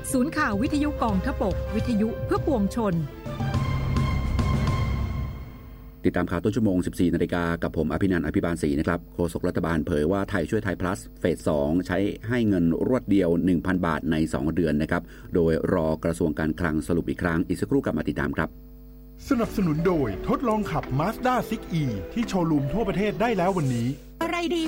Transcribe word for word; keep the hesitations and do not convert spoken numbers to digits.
ศูนย์ข่าววิทยุกองทพบกวิทยุเพื่อปวงชนติดตามข่าวต้นชั่วโมง สิบสี่นาฬิกา กับผมอภินันท์อภิบาลศรีนะครับโฆษกรัฐบาลเผยว่าไทยช่วยไทย plus เฟสสองใช้ให้เงินรวดเดียว หนึ่งพัน บาทในสองเดือนนะครับโดยรอกระทรวงการคลังสรุปอีกครั้งอีกสักครู่กลับมาติดตามครับสนับสนุนโดยทดลองขับ Mazda ซิก อี ที่โชว์รูมทั่วประเทศได้แล้ววันนี้อะไรดี